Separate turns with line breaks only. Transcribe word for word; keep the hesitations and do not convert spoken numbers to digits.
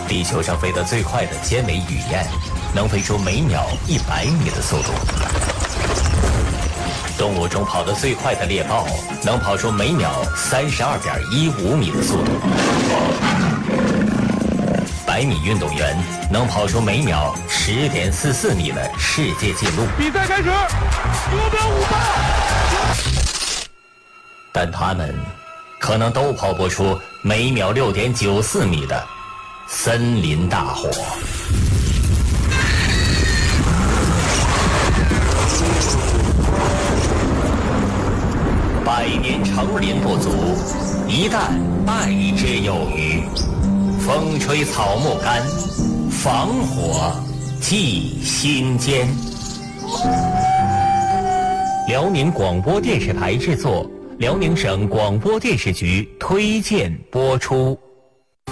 地球上飞得最快的尖尾雨燕，能飞出每秒一百米的速度。动物中跑得最快的猎豹，能跑出每秒三十二点一五米的速度。百米运动员能跑出每秒十点四四米的世界纪录。
比赛开始，六秒五八。
但他们可能都跑不出每秒六点九四米的森林大火。百年成林不足，一旦败之有余。风吹草木干，防火济心间。辽宁广播电视台制作，辽宁省广播电视局推荐播出。